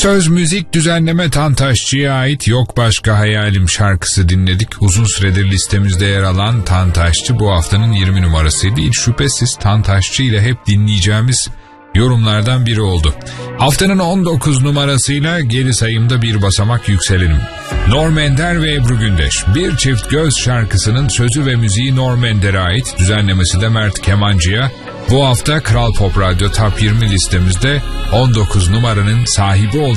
Söz, müzik, düzenleme Tantaşçı'ya ait Yok Başka Hayalim şarkısı dinledik. Uzun süredir listemizde yer alan Tantaşçı bu haftanın 20 numarasıydı. Hiç şüphesiz Tantaşçı ile hep dinleyeceğimiz yorumlardan biri oldu. Haftanın 19 numarasıyla geri sayımda bir basamak yükselelim. Norm Ender ve Ebru Gündeş. Bir Çift Göz şarkısının sözü ve müziği Norm Ender'e ait, düzenlemesi de Mert Kemancı'ya. Bu hafta Kral Pop Radyo Top 20 listemizde 19 numaranın sahibi oldu.